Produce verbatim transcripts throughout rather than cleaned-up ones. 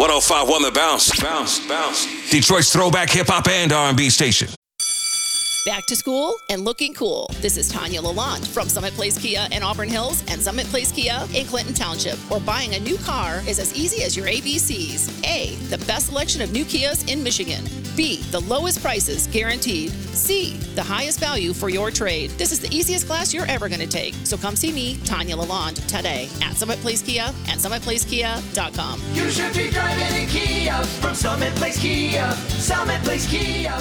one oh five point one The Bounce. Bounce, bounce. Detroit's throwback hip-hop and R and B station. Back to school and looking cool. This is Tanya Lalonde from Summit Place Kia in Auburn Hills and Summit Place Kia in Clinton Township, where buying a new car is as easy as your A B Cs. A, the best selection of new Kias in Michigan. B, the lowest prices guaranteed. C, the highest value for your trade. This is the easiest class you're ever going to take. So come see me, Tanya Lalonde, today at Summit Place Kia and summit place kia dot com. You should be driving a Kia from Summit Place Kia. Summit Place Kia.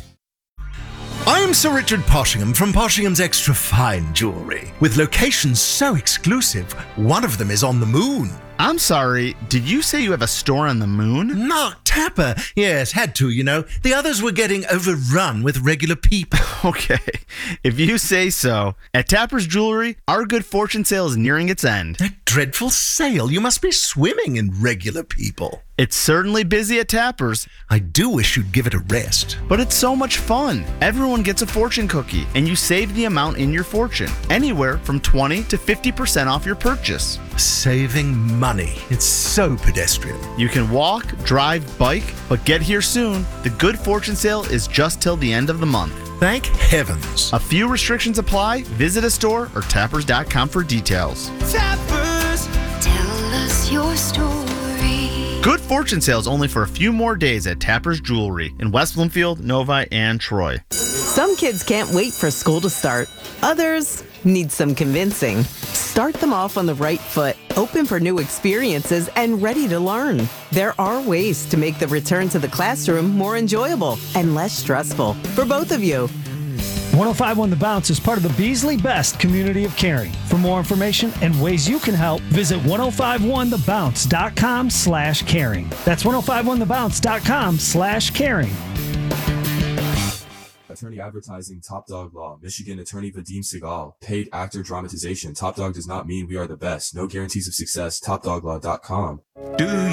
I'm Sir Richard Poshingham from Poshingham's Extra Fine Jewelry. With locations so exclusive, one of them is on the moon. I'm sorry, did you say you have a store on the moon? Mark Tapper. Yes, had to, you know. The others were getting overrun with regular people. Okay, if you say so. At Tapper's Jewelry, our good fortune sale is nearing its end. That dreadful sale. You must be swimming in regular people. It's certainly busy at Tapper's. I do wish you'd give it a rest. But it's so much fun. Everyone gets a fortune cookie, and you save the amount in your fortune. Anywhere from twenty to fifty percent off your purchase. Saving money. It's so pedestrian. You can walk, drive, bike, but get here soon. The good fortune sale is just till the end of the month. Thank heavens. A few restrictions apply. Visit a store or tappers dot com for details. Tappers, Tell us your story. Good fortune sales only for a few more days at Tapper's Jewelry in West Bloomfield, Novi, and Troy. Some kids can't wait for school to start. Others need some convincing. Start them off on the right foot, open for new experiences, and ready to learn. There are ways to make the return to the classroom more enjoyable and less stressful for both of you. one oh five point one The Bounce is part of the Beasley Best community of caring. For more information and ways you can help, visit ten fifty-one the bounce dot com slash caring. That's ten fifty-one the bounce dot com slash caring. Attorney Advertising, Top Dog Law, Michigan Attorney Vadim Segal, Paid Actor Dramatization. Top Dog does not mean we are the best. No guarantees of success. top dog law dot com. Do